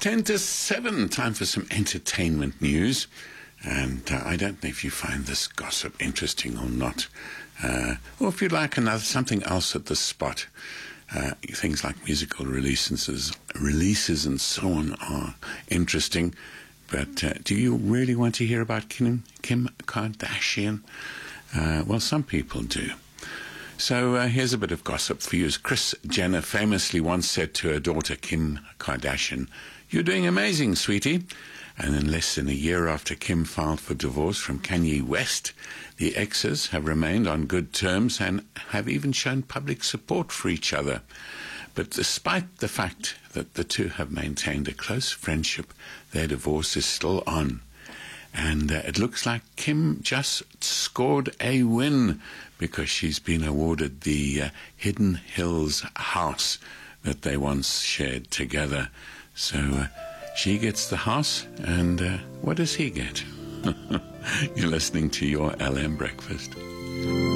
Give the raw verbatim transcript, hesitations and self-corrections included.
Ten to seven, time for some entertainment news. And uh, I don't know if you find this gossip interesting or not. Uh, or if you'd like another something else at the spot. Uh, things like musical releases, releases and so on are interesting. But uh, do you really want to hear about Kim, Kim Kardashian? Uh, well, some people do. So uh, here's a bit of gossip for you. Kris Jenner famously once said to her daughter, Kim Kardashian, "You're doing amazing, sweetie." And then less than a year after Kim filed for divorce from Kanye West, the exes have remained on good terms and have even shown public support for each other. But despite the fact that the two have maintained a close friendship, their divorce is still on. And uh, it looks like Kim just scored a win because she's been awarded the uh, Hidden Hills house that they once shared together. So uh, she gets the house, and uh, what does he get? You're listening to your L M Breakfast.